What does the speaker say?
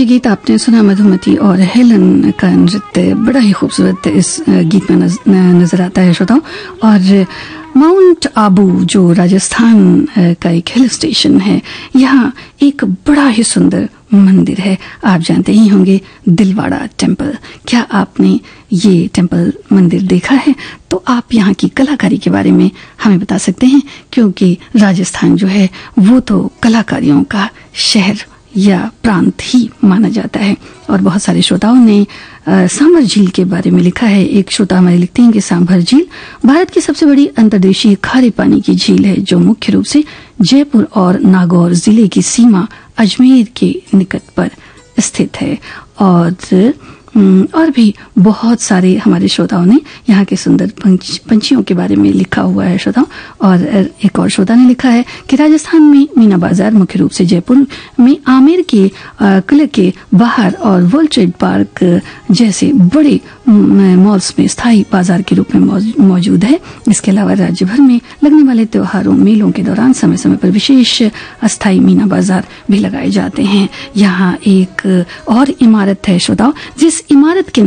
ये गीत आपने सुना मधुमती और हेलन का नृत्य बड़ा ही खूबसूरत इस गीत में नजर आता है श्रोताओं। और माउंट आबू जो राजस्थान का एक हिल स्टेशन है, यहाँ एक बड़ा ही सुंदर मंदिर है। आप जानते ही होंगे दिलवाड़ा टेम्पल। क्या आपने ये टेम्पल मंदिर देखा है? तो आप यहाँ की कलाकारी के बारे में हमें बता सकते हैं, क्योंकि राजस्थान जो है वो तो कलाकारियों का शहर या प्रांत ही माना जाता है। और बहुत सारे श्रोताओं ने सांभर झील के बारे में लिखा है। एक श्रोता हमारे लिखते हैं कि सांभर झील भारत की सबसे बड़ी अंतर्देशीय खारे पानी की झील है, जो मुख्य रूप से जयपुर और नागौर जिले की सीमा अजमेर के निकट पर स्थित है। और भी बहुत सारे हमारे श्रोताओं ने यहाँ के सुंदर पंछियों के बारे में लिखा हुआ है श्रोताओं। और एक और श्रोता ने लिखा है कि राजस्थान में मीना बाजार मुख्य रूप से जयपुर में आमेर के किले के बाहर और वर्ल्ड ट्रेड पार्क जैसे बड़े मॉल्स में स्थायी बाजार के रूप में मौजूद है। इसके अलावा राज्य भर में लगने वाले त्योहारों मेलों के दौरान समय समय पर विशेष अस्थायी मीना बाजार भी लगाए जाते हैं। यहाँ एक और इमारत है श्रोताओं, जिस इमारत के